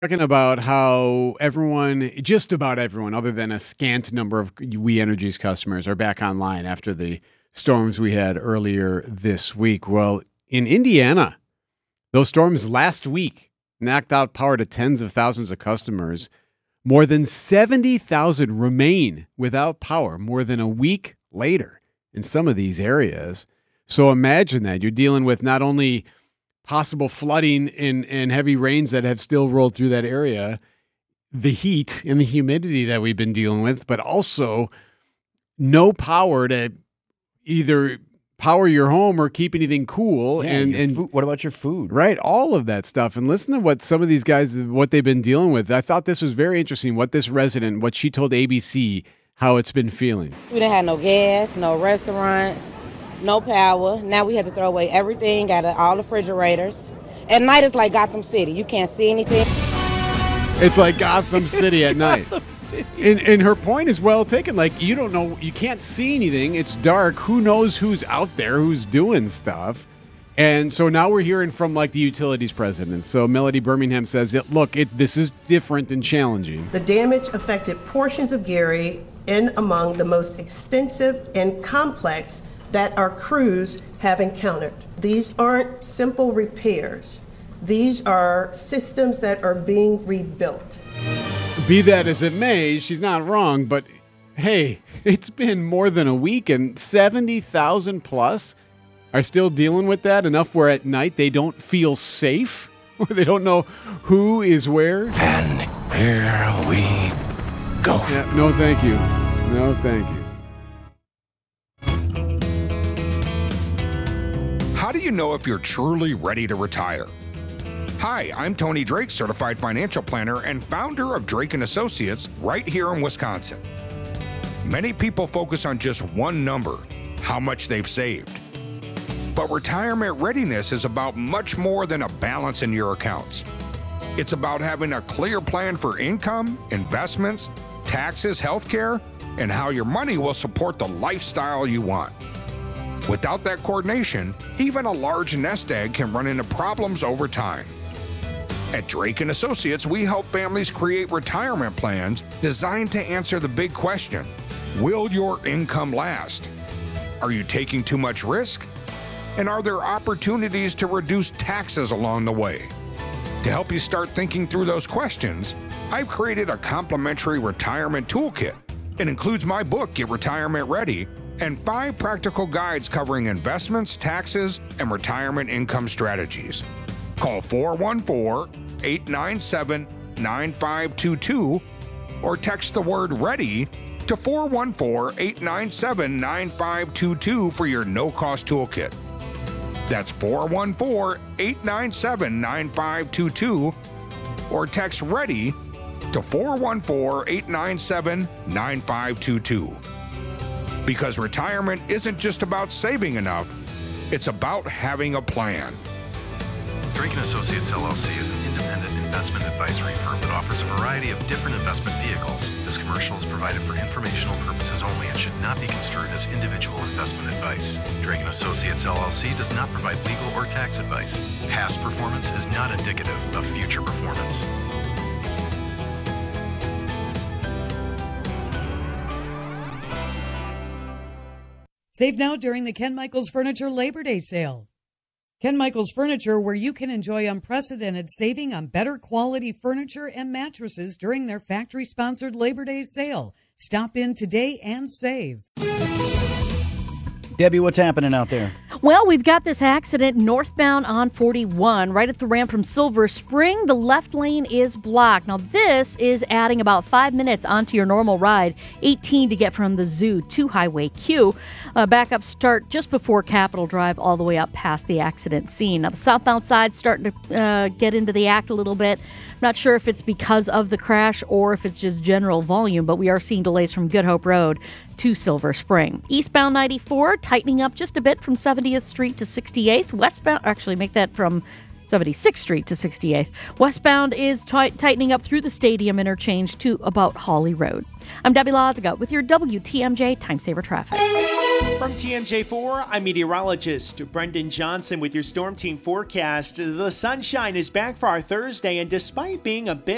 Talking about how just about everyone, other than a scant number of We Energies customers, are back online after the storms we had earlier this week. Well, in Indiana, those storms last week knocked out power to tens of thousands of customers. More than 70,000 remain without power more than a week later in some of these areas. So imagine that. You're dealing with not only possible flooding and heavy rains that have still rolled through that area, the heat and the humidity that we've been dealing with, but also no power to either power your home or keep anything cool. What about your food? Right, all of that stuff. And listen to what some of these guys, what they've been dealing with. I thought this was very interesting, what this resident, what she told ABC, how it's been feeling. We didn't have no gas, no restaurants, no power. Now we had to throw away everything out of all the refrigerators. At night, it's like Gotham City. You can't see anything. It's like Gotham City at night. And her point is well taken. Like, you don't know, you can't see anything. It's dark. Who knows who's out there, who's doing stuff? And so now we're hearing from, like, the utilities president. So Melody Birmingham says, this is different and challenging. The damage affected portions of Gary in among the most extensive and complex that our crews have encountered. These aren't simple repairs. These are systems that are being rebuilt. Be that as it may, she's not wrong, but hey, it's been more than a week and 70,000 plus are still dealing with that, enough where at night they don't feel safe, or they don't know who is where. And here we go. Yeah, no thank you. No thank you. How do you know if you're truly ready to retire? Hi, I'm Tony Drake, certified financial planner and founder of Drake & Associates right here in Wisconsin. Many people focus on just one number, how much they've saved. But retirement readiness is about much more than a balance in your accounts. It's about having a clear plan for income, investments, taxes, healthcare, and how your money will support the lifestyle you want. Without that coordination, even a large nest egg can run into problems over time. At Drake & Associates, we help families create retirement plans designed to answer the big question: will your income last? Are you taking too much risk? And are there opportunities to reduce taxes along the way? To help you start thinking through those questions, I've created a complimentary retirement toolkit. It includes my book, Get Retirement Ready, and 5 practical guides covering investments, taxes, and retirement income strategies. Call 414-897-9522 or text the word READY to 414-897-9522 for your no-cost toolkit. That's 414-897-9522 or text READY to 414-897-9522. Because retirement isn't just about saving enough, it's about having a plan. Drake & Associates LLC is an independent investment advisory firm that offers a variety of different investment vehicles. This commercial is provided for informational purposes only and should not be construed as individual investment advice. Drake & Associates LLC does not provide legal or tax advice. Past performance is not indicative of future performance. Save now during the Ken Michaels Furniture Labor Day sale. Ken Michaels Furniture, where you can enjoy unprecedented saving on better quality furniture and mattresses during their factory-sponsored Labor Day sale. Stop in today and save. Debbie, what's happening out there? Well, we've got this accident northbound on 41, right at the ramp from Silver Spring. The left lane is blocked. Now, this is adding about 5 minutes onto your normal ride, 18 to get from the zoo to Highway Q. Backups start just before Capitol Drive all the way up past the accident scene. Now, the southbound side's starting to get into the act a little bit. Not sure if it's because of the crash or if it's just general volume, but we are seeing delays from Good Hope Road to Silver Spring. Eastbound 94, tightening up just a bit from 70th Street to 68th. Westbound, actually make that from 76th Street to 68th. Westbound is tightening up through the Stadium interchange to about Hawley Road. I'm Debbie Loziga with your WTMJ Time Saver Traffic. From TMJ4, I'm meteorologist Brendan Johnson with your Storm Team forecast. The sunshine is back for our Thursday, and despite being a bit